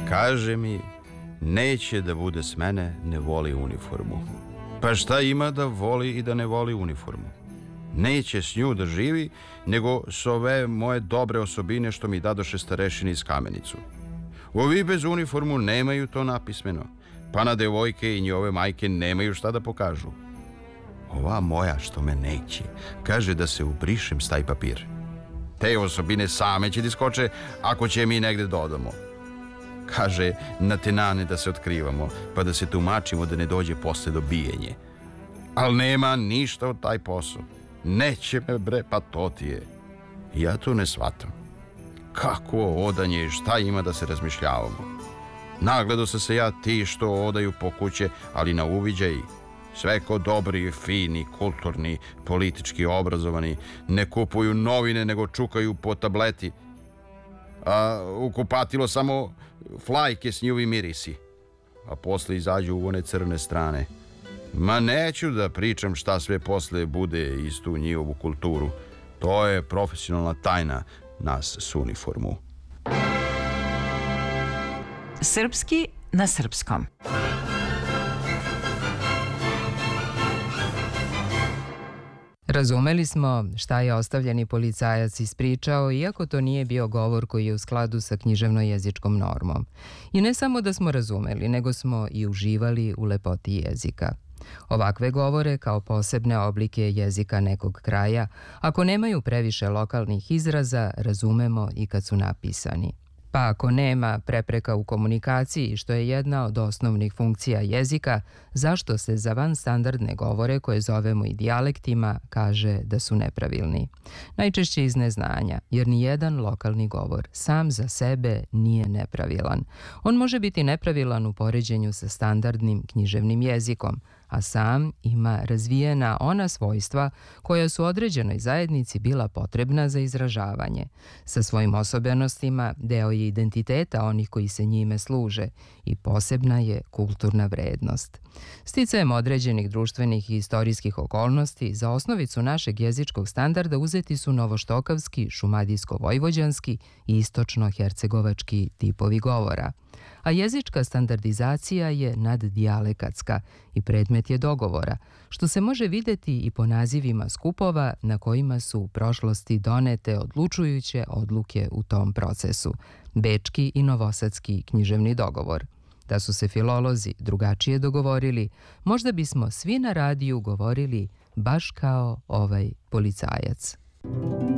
kaže mi, neće da bude s mene, ne voli uniformu. Pa šta ima da voli i da ne voli uniformu? Neće s nju da živi, nego s ove moje dobre osobine što mi dadoše starešini iz Kamenicu. Ovi bez uniformu nemaju to napismeno, pa na devojke i njove majke nemaju šta da pokažu. Ova moja što me neće, kaže da se ubrišem s taj papir. Te osobine same će da iskoče ako će mi negde dodamo. Kaže na tenane da se otkrivamo, pa da se tumačimo da ne dođe posle do bijenje. Al nema ništa od taj posao. Neće me bre, pa to ti je. Ja to ne shvatam. Kako odanje i šta ima da se razmišljavamo? Nagledao sam se ja ti što odaju po kuće, ali na uviđaj. Sve ko dobri, fini, kulturni, politički obrazovani, ne kupuju novine nego čukaju po tableti. A u kupatilo samo flajke s njihovi mirisi. A posle izađu u one crne strane. Ma neću da pričam šta sve posle bude iz tu njihovu kulturu. To je profesionalna tajna nas s uniformu. Srpski na srpskom. Razumeli smo šta je ostavljeni policajac ispričao, iako to nije bio govor koji je u skladu sa književno-jezičkom normom. I ne samo da smo razumeli, nego smo i uživali u lepoti jezika. Ovakve govore, kao posebne oblike jezika nekog kraja, ako nemaju previše lokalnih izraza, razumemo i kad su napisani. Pa ako nema prepreka u komunikaciji, što je jedna od osnovnih funkcija jezika, zašto se za vanstandardne govore, koje zovemo i dijalektima, kaže da su nepravilni? Najčešće iz neznanja, jer ni jedan lokalni govor sam za sebe nije nepravilan. On može biti nepravilan u poređenju sa standardnim književnim jezikom, a sam ima razvijena ona svojstva koja su određenoj zajednici bila potrebna za izražavanje. Sa svojim osobenostima deo je identiteta onih koji se njime služe i posebna je kulturna vrednost. Sticajem određenih društvenih i istorijskih okolnosti, za osnovicu našeg jezičkog standarda uzeti su novoštokavski, šumadijsko-vojvođanski i istočno-hercegovački tipovi govora. A jezička standardizacija je naddijalekatska i predmet je dogovora, što se može videti i po nazivima skupova na kojima su u prošlosti donete odlučujuće odluke u tom procesu, Bečki i Novosadski književni dogovor. Da su se filolozi drugačije dogovorili, možda bismo svi na radiju govorili baš kao ovaj policajac.